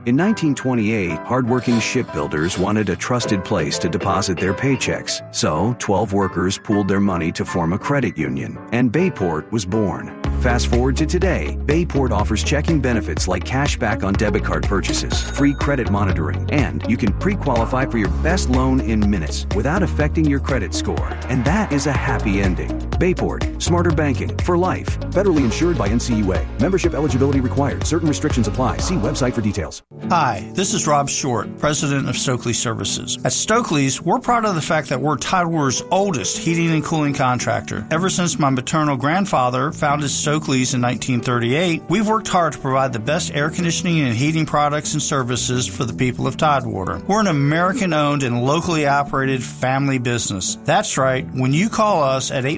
In 1928, hardworking shipbuilders wanted a trusted place to deposit their paychecks, so 12 workers pooled their money to form a credit union, and Bayport was born. Fast forward to today, Bayport offers checking benefits like cash back on debit card purchases, free credit monitoring, and you can pre-qualify for your best loan in minutes without affecting your credit score. And that is a happy ending. Bayport, smarter banking for life. Federally insured by NCUA. Membership eligibility required. Certain restrictions apply. See website for details. Hi, this is Rob Short, president of Stokely Services. At Stokely's, we're proud of the fact that we're Tidewater's oldest heating and cooling contractor. Ever since my maternal grandfather founded Stokely's in 1938, we've worked hard to provide the best air conditioning and heating products and services for the people of Tidewater. We're an American-owned and locally operated family business. That's right. When you call us at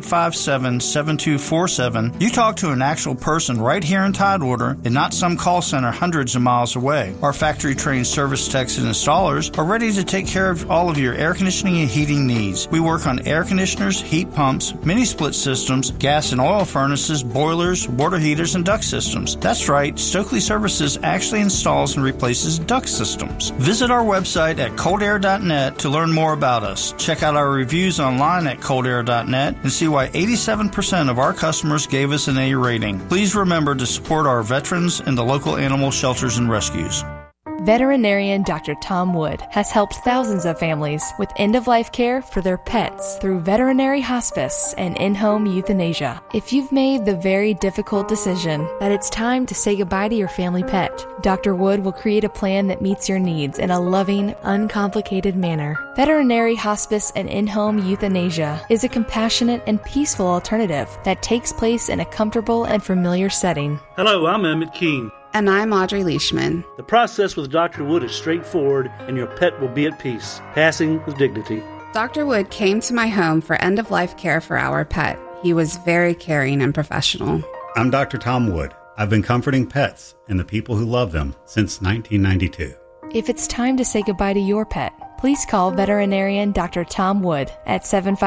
857-7247, you talk to an actual person right here in Tidewater and not some call center hundreds of miles away. Our factory-trained service techs and installers are ready to take care of all of your air conditioning and heating needs. We work on air conditioners, heat pumps, mini-split systems, gas and oil furnaces, boilers, water heaters, and duct systems. That's right, Stokely Services actually installs and replaces duct systems. Visit our website at coldair.net to learn more about us. Check out our reviews online at coldair.net and see why 87% of our customers gave us an A rating. Please remember to support our veterans and the local animal shelters and rescues. Veterinarian Dr. Tom Wood has helped thousands of families with end-of-life care for their pets through veterinary hospice and in-home euthanasia. If you've made the very difficult decision that it's time to say goodbye to your family pet, Dr. Wood will create a plan that meets your needs in a loving, uncomplicated manner. Veterinary hospice and in-home euthanasia is a compassionate and peaceful alternative that takes place in a comfortable and familiar setting. Hello, I'm Emmett Keene. And I'm Audrey Leishman. The process with Dr. Wood is straightforward, and your pet will be at peace, passing with dignity. Dr. Wood came to my home for end-of-life care for our pet. He was very caring and professional. I'm Dr. Tom Wood. I've been comforting pets and the people who love them since 1992. If it's time to say goodbye to your pet, please call veterinarian Dr. Tom Wood at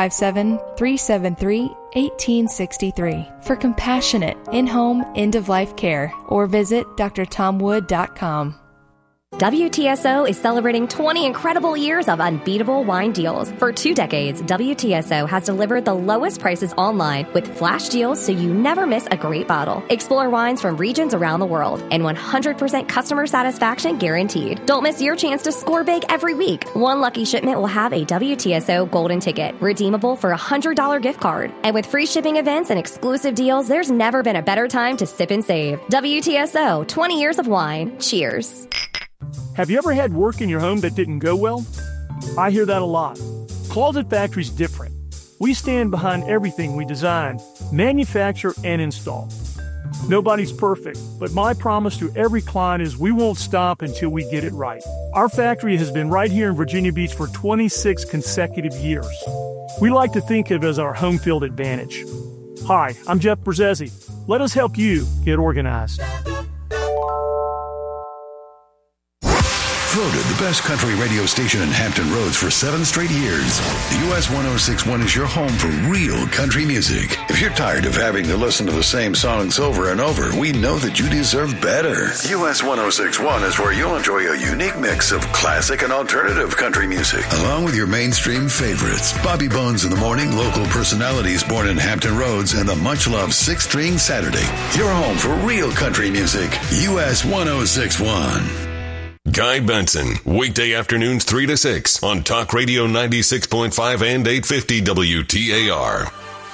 757-373-1863 for compassionate in-home end-of-life care, or visit drtomwood.com. WTSO is celebrating 20 incredible years of unbeatable wine deals. For 2 decades, WTSO has delivered the lowest prices online with flash deals so you never miss a great bottle. Explore wines from regions around the world and 100% customer satisfaction guaranteed. Don't miss your chance to score big every week. One lucky shipment will have a WTSO golden ticket, redeemable for a $100 gift card. And with free shipping events and exclusive deals, there's never been a better time to sip and save. WTSO, 20 years of wine. Cheers. Have you ever had work in your home that didn't go well? I hear that a lot. Closet Factory's different. We stand behind everything we design, manufacture, and install. Nobody's perfect, but my promise to every client is we won't stop until we get it right. Our factory has been right here in Virginia Beach for 26 consecutive years. We like to think of it as our home field advantage. Hi, I'm Jeff Brzezzi. Let us help you get organized. Voted the best country radio station in Hampton Roads for 7 straight years, US 1061 is your home for real country music. If you're tired of having to listen to the same songs over and over, we know that you deserve better. US 1061 is where you'll enjoy a unique mix of classic and alternative country music, along with your mainstream favorites. Bobby Bones in the Morning, local personalities born in Hampton Roads, and the much-loved 6-String Saturday. Your home for real country music, US 1061. Guy Benson, weekday afternoons 3 to 6 on Talk Radio 96.5 and 850 WTAR.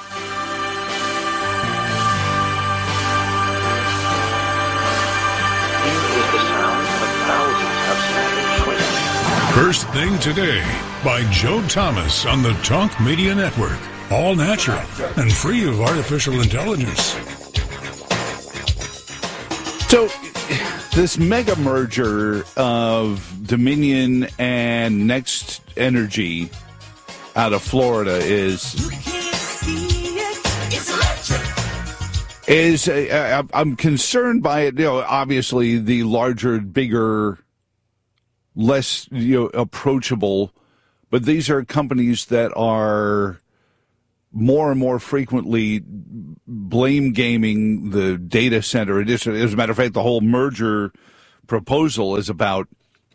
First Thing Today by Joe Thomas on the Talk Media Network. All natural and free of artificial intelligence. So, this mega merger of Dominion and Next Energy out of Florida I'm concerned by it. You know, obviously the larger, bigger, less approachable, but these are companies that are more and more frequently blame gaming the data center. As a matter of fact, the whole merger proposal is about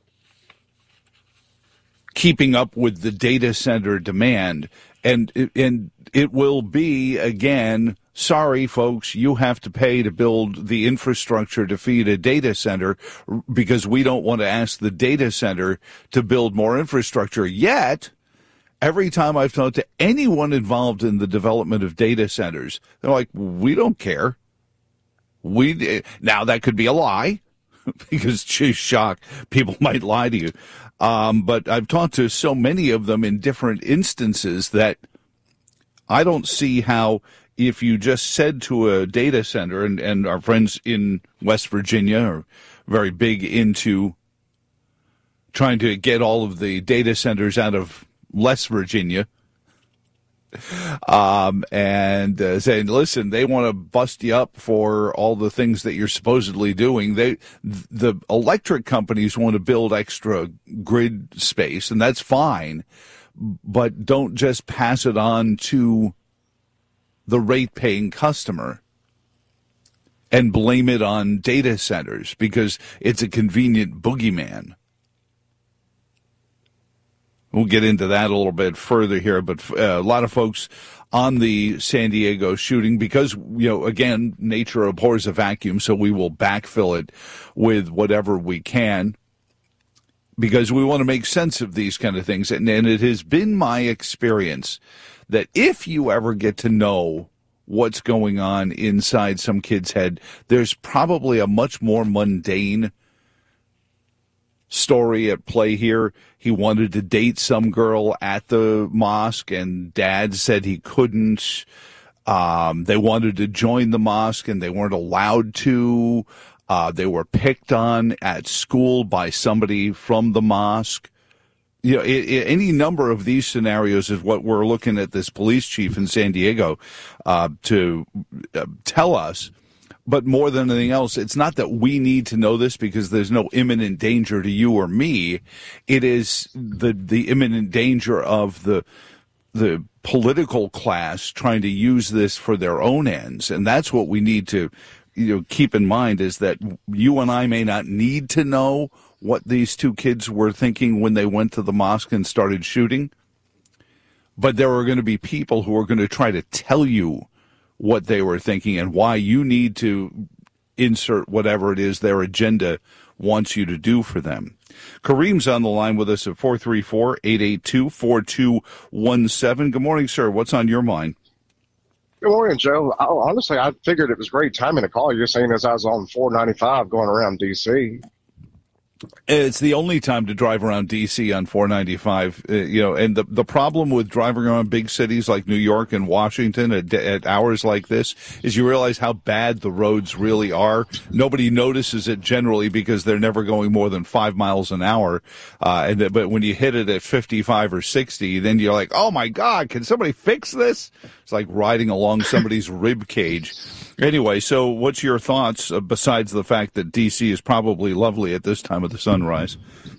keeping up with the data center demand. And it will be, again, sorry, folks, you have to pay to build the infrastructure to feed a data center because we don't want to ask the data center to build more infrastructure. Yet, every time I've talked to anyone involved in the development of data centers, they're like, we don't care. Now, that could be a lie because, geez, shock, people might lie to you. But I've talked to so many of them in different instances that I don't see how, if you just said to a data center, and our friends in West Virginia are very big into trying to get all of the data centers out of West Virginia, and saying, listen, they want to bust you up for all the things that you're supposedly doing. The electric companies want to build extra grid space, and that's fine, but don't just pass it on to the rate-paying customer and blame it on data centers because it's a convenient boogeyman. We'll get into that a little bit further here, but a lot of folks on the San Diego shooting because, again, nature abhors a vacuum, so we will backfill it with whatever we can because we want to make sense of these kind of things. And it has been my experience that if you ever get to know what's going on inside some kid's head, there's probably a much more mundane story at play here. He wanted to date some girl at the mosque, and dad said he couldn't. They wanted to join the mosque, and they weren't allowed to. They were picked on at school by somebody from the mosque. Any number of these scenarios is what we're looking at this police chief in San Diego to tell us. But more than anything else, it's not that we need to know this because there's no imminent danger to you or me. It is the imminent danger of the political class trying to use this for their own ends. And that's what we need to keep in mind, is that you and I may not need to know what these two kids were thinking when they went to the mosque and started shooting. But there are going to be people who are going to try to tell you what they were thinking and why you need to insert whatever it is their agenda wants you to do for them. Kareem's on the line with us at 434-882-4217. Good morning, sir. What's on your mind? Good morning, Joe. Honestly, I figured it was great timing to call you, saying as I was on 495 going around D.C. It's the only time to drive around D.C. on 495, and the problem with driving around big cities like New York and Washington at hours like this is you realize how bad the roads really are. Nobody notices it generally because they're never going more than 5 miles an hour. But when you hit it at 55 or 60, then you're like, oh my God, can somebody fix this? It's like riding along somebody's rib cage. Anyway, so what's your thoughts besides the fact that D.C. is probably lovely at this time of the sunrise?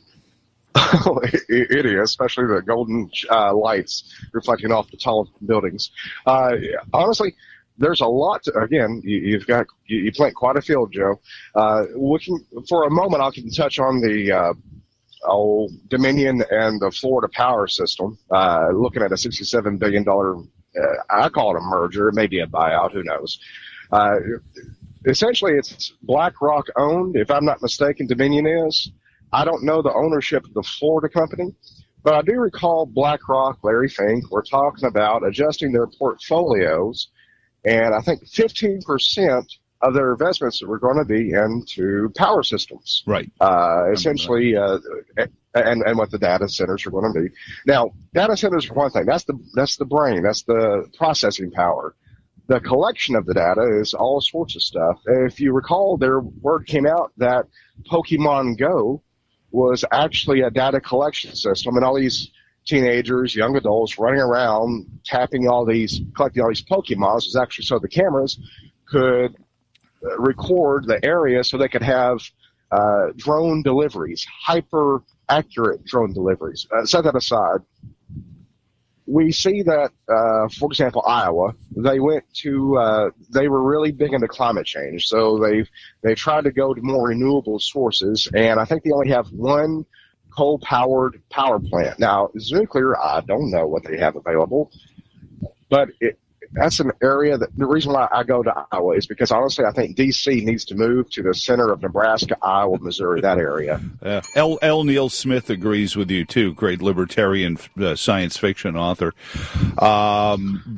It is, especially the golden lights reflecting off the tall buildings. Honestly, there's a lot to, again, you plant quite a field, Joe. Looking for a moment, I can touch on the Dominion and the Florida power system, looking at a $67 billion, I call it a merger, it may be a buyout, who knows. Essentially, it's BlackRock owned, if I'm not mistaken, Dominion is. I don't know the ownership of the Florida company, but I do recall BlackRock, Larry Fink, were talking about adjusting their portfolios, and I think 15% of their investments were going to be into power systems. Right. Essentially, and what the data centers are going to be. Now, data centers are one thing. That's the brain. That's the processing power. The collection of the data is all sorts of stuff. If you recall, their word came out that Pokemon Go was actually a data collection system, and all these teenagers, young adults running around collecting all these Pokemons was actually so the cameras could record the area so they could have drone deliveries, hyper accurate drone deliveries. Set that aside. we see that, for example, Iowa, they were really big into climate change. So they've tried to go to more renewable sources, and I think they only have one coal-powered power plant. Now, nuclear, I don't know what they have available, but that's an area that the reason why I go to Iowa is because honestly, I think D.C. needs to move to the center of Nebraska, Iowa, Missouri, that area. L. Neil Smith agrees with you too. Great libertarian science fiction author. But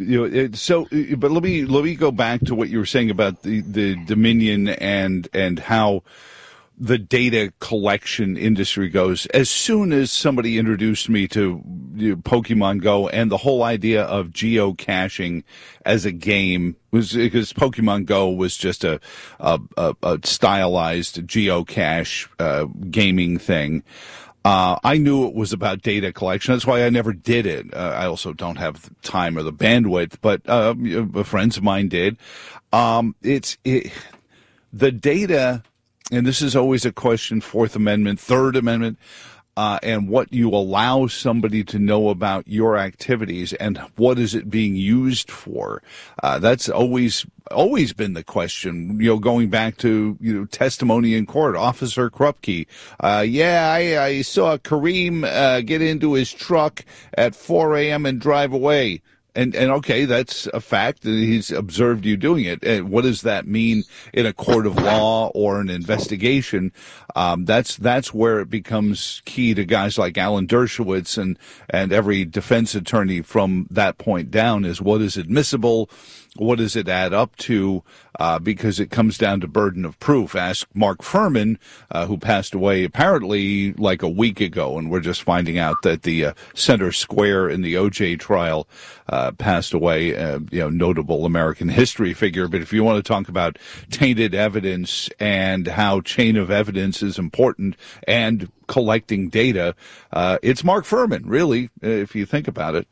let me go back to what you were saying about the Dominion and how the data collection industry goes. As soon as somebody introduced me to Pokemon Go and the whole idea of geocaching as a game, was because Pokemon Go was just a stylized geocache gaming thing. I knew it was about data collection. That's why I never did it. I also don't have the time or the bandwidth, but friends of mine did. The data. And this is always a question, Fourth Amendment, Third Amendment, and what you allow somebody to know about your activities and what is it being used for. That's always been the question, going back to, testimony in court. Officer Krupke, I saw Kareem get into his truck at 4 a.m. and drive away. And okay, that's a fact. He's observed you doing it. And what does that mean in a court of law or an investigation? That's where it becomes key to guys like Alan Dershowitz and every defense attorney from that point down is what is admissible, what does it add up to, because it comes down to burden of proof. Ask Mark Furman, who passed away apparently like a week ago, and we're just finding out that the center square in the OJ trial passed away, notable American history figure. But if you want to talk about tainted evidence and how chain of evidence is important and collecting data, it's Mark Furman, really, if you think about it.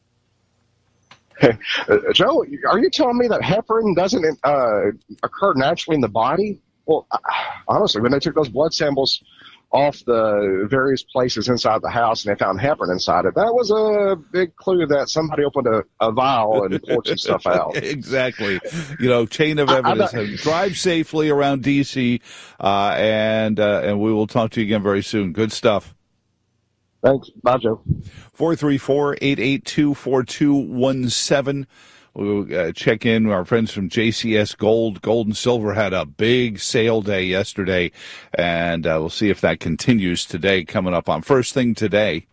Joe, are you telling me that heparin doesn't occur naturally in the body? Well, honestly, when they took those blood samples off the various places inside the house and they found heparin inside it, that was a big clue that somebody opened a vial and poured some stuff out. Exactly. Chain of evidence. Drive safely around D.C., and we will talk to you again very soon. Good stuff. Thanks. Bye, Joe. 434-882-4217. We'll check in our friends from JCS Gold. Gold and silver had a big sale day yesterday, and we'll see if that continues today, coming up on First Thing Today.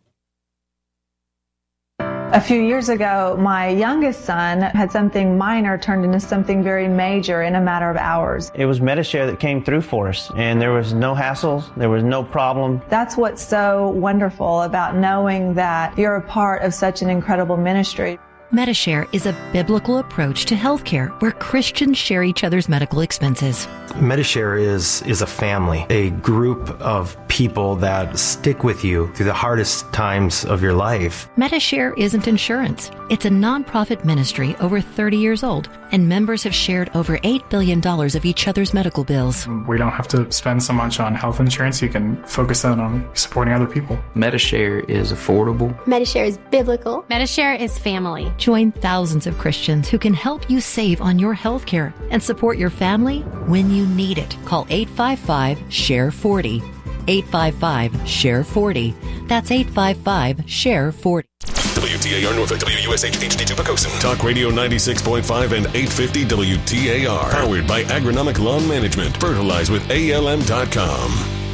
A few years ago, my youngest son had something minor turned into something very major in a matter of hours. It was Medi-Share that came through for us, and there was no hassles, there was no problem. That's what's so wonderful about knowing that you're a part of such an incredible ministry. Medi-Share is a biblical approach to healthcare where Christians share each other's medical expenses. Medi-Share is a family, a group of people that stick with you through the hardest times of your life. Medi-Share isn't insurance. It's a nonprofit ministry over 30 years old, and members have shared over $8 billion of each other's medical bills. We don't have to spend so much on health insurance. You can focus on supporting other people. Medi-Share is affordable. Medi-Share is biblical. Medi-Share is family. Join thousands of Christians who can help you save on your health care and support your family when you need it. Call 855-SHARE-40. 855-SHARE-40. That's 855-SHARE-40. WTAR Norfolk, WUSH HD2 Pocosin. Talk Radio 96.5 and 850 WTAR. Powered by Agronomic Lawn Management. Fertilize with ALM.com.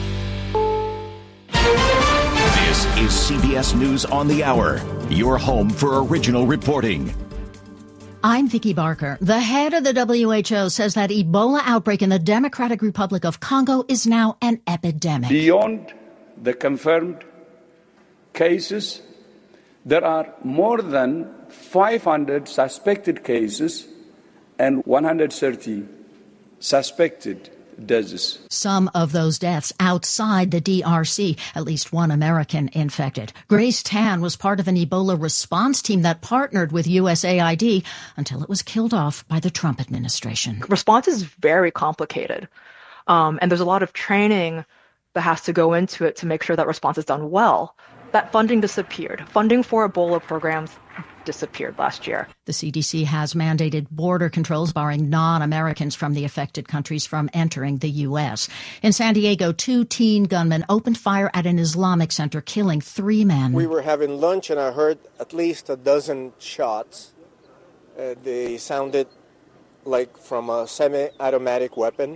This is CBS News on the Hour, your home for original reporting. I'm Vicki Barker. The head of the WHO says that Ebola outbreak in the Democratic Republic of Congo is now an epidemic. Beyond the confirmed cases, there are more than 500 suspected cases and 130 suspected deaths. Some of those deaths outside the DRC, at least one American infected. Grace Tan was part of an Ebola response team that partnered with USAID until it was killed off by the Trump administration. Response is very complicated, and there's a lot of training that has to go into it to make sure that response is done well. that funding disappeared. Funding for Ebola programs disappeared last year. The CDC has mandated border controls barring non-Americans from the affected countries from entering the U.S. In San Diego, 2 teen gunmen opened fire at an Islamic center, killing 3 men. We were having lunch and I heard at least a dozen shots. They sounded like from a semi-automatic weapon.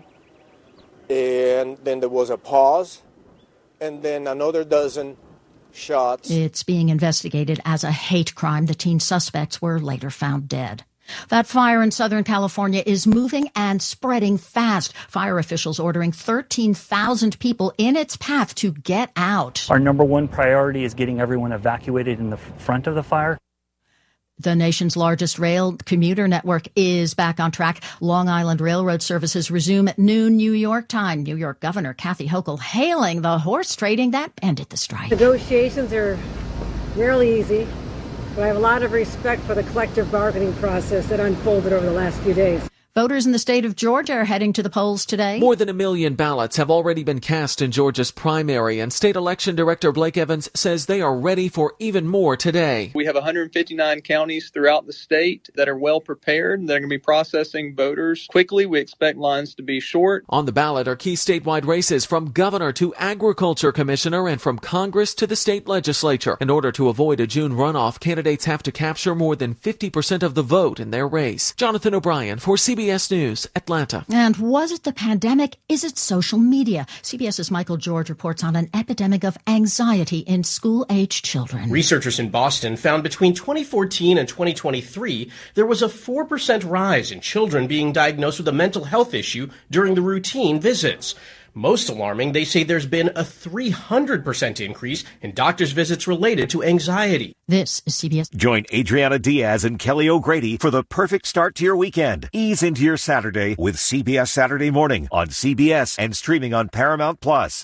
And then there was a pause, and then another dozen shots. It's being investigated as a hate crime. The teen suspects were later found dead. That fire in Southern California is moving and spreading fast. Fire officials ordering 13,000 people in its path to get out. Our number one priority is getting everyone evacuated in the front of the fire. The nation's largest rail commuter network is back on track. Long Island Railroad services resume at noon New York time. New York Governor Kathy Hochul hailing the horse trading that ended the strike. Negotiations are rarely easy, but I have a lot of respect for the collective bargaining process that unfolded over the last few days. Voters in the state of Georgia are heading to the polls today. More than 1 million ballots have already been cast in Georgia's primary, and State Election Director Blake Evans says they are ready for even more today. We have 159 counties throughout the state that are well prepared. They're going to be processing voters quickly. We expect lines to be short. On the ballot are key statewide races from governor to agriculture commissioner and from Congress to the state legislature. In order to avoid a June runoff, candidates have to capture more than 50% of the vote in their race. Jonathan O'Brien for CBS News, Atlanta. And was it the pandemic? Is it social media? CBS's Michael George reports on an epidemic of anxiety in school-age children. Researchers in Boston found between 2014 and 2023, there was a 4% rise in children being diagnosed with a mental health issue during the routine visits. Most alarming, they say there's been a 300% increase in doctor's visits related to anxiety. This is CBS. Join Adriana Diaz and Kelly O'Grady for the perfect start to your weekend. Ease into your Saturday with CBS Saturday Morning on CBS and streaming on Paramount+.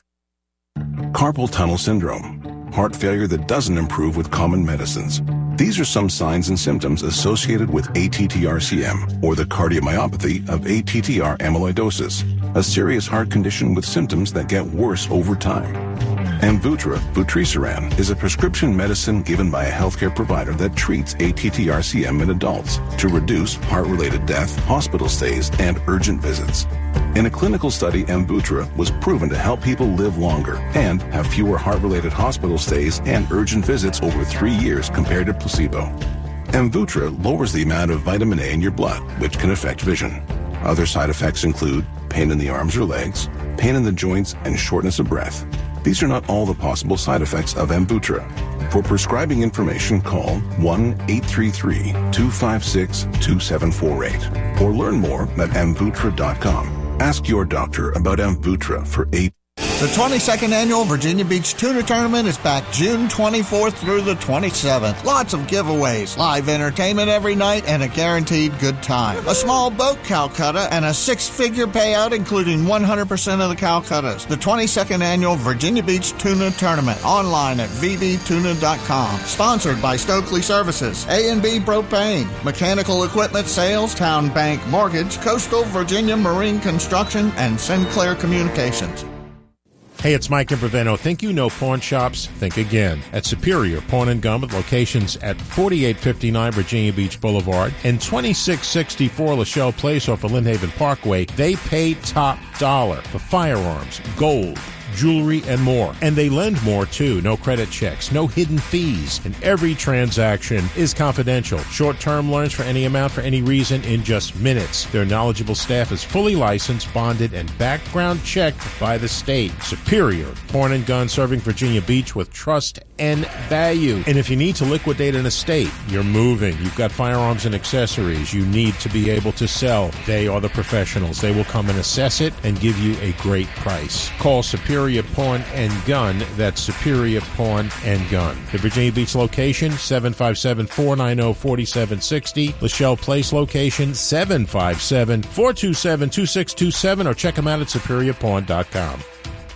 Carpal tunnel syndrome, heart failure that doesn't improve with common medicines. These are some signs and symptoms associated with ATTR-CM, or the cardiomyopathy of ATTR amyloidosis, a serious heart condition with symptoms that get worse over time. Amvuttra, vutrisiran, is a prescription medicine given by a healthcare provider that treats ATTR-CM in adults to reduce heart-related death, hospital stays, and urgent visits. In a clinical study, Amvuttra was proven to help people live longer and have fewer heart-related hospital stays and urgent visits over 3 years compared to placebo. Amvuttra lowers the amount of vitamin A in your blood, which can affect vision. Other side effects include pain in the arms or legs, pain in the joints, and shortness of breath. These are not all the possible side effects of Amvuttra. For prescribing information, call 1-833-256-2748 or learn more at Amvuttra.com. Ask your doctor about Amvuttra for The 22nd Annual Virginia Beach Tuna Tournament is back June 24th through the 27th. Lots of giveaways, live entertainment every night, and a guaranteed good time. A small boat Calcutta and a 6-figure payout, including 100% of the Calcuttas. The 22nd Annual Virginia Beach Tuna Tournament, online at vvtuna.com. Sponsored by Stokely Services, A&B Propane, Mechanical Equipment Sales, Town Bank Mortgage, Coastal Virginia Marine Construction, and Sinclair Communications. Hey, it's Mike Imperveno. Think you know pawn shops? Think again. At Superior Pawn & Gun with locations at 4859 Virginia Beach Boulevard and 2664 Lachelle Place off of Lynnhaven Parkway, they pay top dollar for firearms, gold, jewelry, and more. And they lend more, too. No credit checks, no hidden fees, and every transaction is confidential. Short-term loans for any amount for any reason in just minutes. Their knowledgeable staff is fully licensed, bonded, and background checked by the state. Superior Pawn & Gun, serving Virginia Beach with trust and value. And if you need to liquidate an estate, you're moving, you've got firearms and accessories you need to be able to sell, they are the professionals. They will come and assess it and give you a great price. Call Superior Pawn & Gun. That's Superior Pawn & Gun. The Virginia Beach location, 757-490-4760. Lachelle Place location, 757-427-2627, or check them out at superiorpawn.com.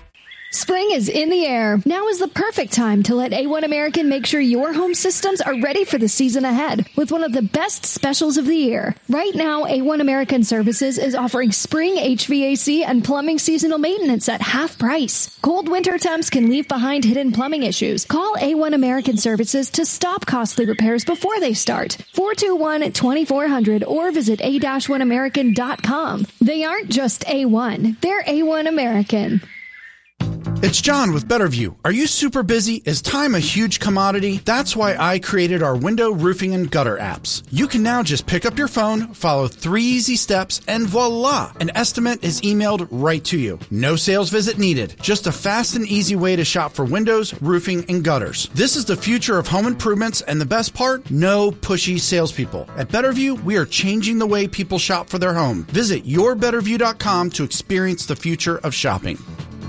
Spring is in the air. Now is the perfect time to let A1 American make sure your home systems are ready for the season ahead with one of the best specials of the year. Right now, A1 American Services is offering spring HVAC and plumbing seasonal maintenance at half price. Cold winter temps can leave behind hidden plumbing issues. Call A1 American Services to stop costly repairs before they start. 421-2400 or visit a-1american.com. They aren't just A1, they're A1 American. It's John with Betterview. Are you super busy? Is time a huge commodity? That's why I created our window, roofing, and gutter apps. You can now just pick up your phone, follow 3 easy steps, and voila! An estimate is emailed right to you. No sales visit needed. Just a fast and easy way to shop for windows, roofing, and gutters. This is the future of home improvements, and the best part? No pushy salespeople. At Betterview, we are changing the way people shop for their home. Visit yourbetterview.com to experience the future of shopping.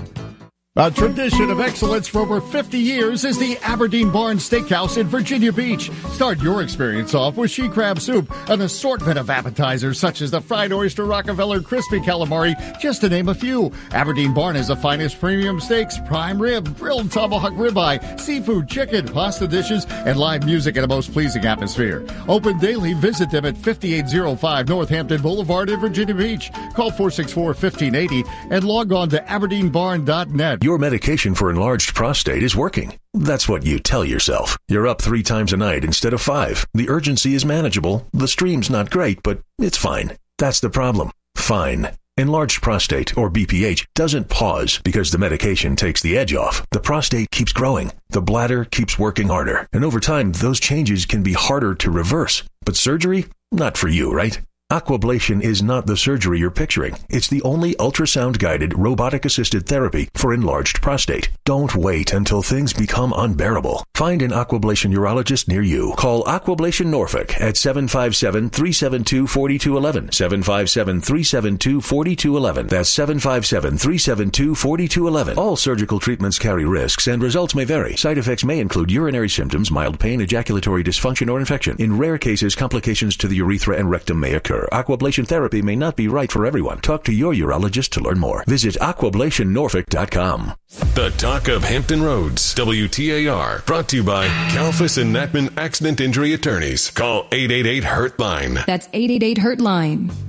A tradition of excellence for over 50 years is the Aberdeen Barn Steakhouse in Virginia Beach. Start your experience off with she crab soup, an assortment of appetizers such as the fried oyster Rockefeller crispy calamari, just to name a few. Aberdeen Barn is the finest premium steaks, prime rib, grilled tomahawk ribeye, seafood, chicken, pasta dishes, and live music in a most pleasing atmosphere. Open daily. Visit them at 5805 Northampton Boulevard in Virginia Beach. Call 464-1580 and log on to aberdeenbarn.net. Your medication for enlarged prostate is working. That's what you tell yourself. You're up 3 times a night instead of 5. The urgency is manageable. The stream's not great, but it's fine. That's the problem. Fine. Enlarged prostate, or BPH, doesn't pause because the medication takes the edge off. The prostate keeps growing. The bladder keeps working harder. And over time, those changes can be harder to reverse. But surgery? Not for you, right? Aquablation is not the surgery you're picturing. It's the only ultrasound-guided, robotic-assisted therapy for enlarged prostate. Don't wait until things become unbearable. Find an Aquablation urologist near you. Call Aquablation Norfolk at 757-372-4211. 757-372-4211. That's 757-372-4211. All surgical treatments carry risks and results may vary. Side effects may include urinary symptoms, mild pain, ejaculatory dysfunction, or infection. In rare cases, complications to the urethra and rectum may occur. Aquablation therapy may not be right for everyone. Talk to your urologist to learn more. Visit aquablationnorfolk.com. The Talk of Hampton Roads, WTAR, brought to you by Kalfas and Natman Accident Injury Attorneys. Call 888-HURT-LINE. That's 888-HURT-LINE.